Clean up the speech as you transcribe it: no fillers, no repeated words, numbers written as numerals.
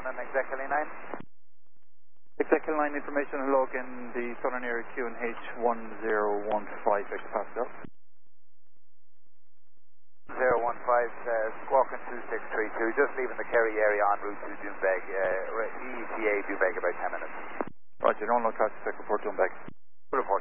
Shannon, Executive 9. Executive 9 information, log in the southern area QNH 1015 Pascal. 015, Squawk 2632, just leaving the Kerry area en route to Doonbeg, ETA Doonbeg about 10 minutes. Roger, no catch, check report Doonbeg. Report.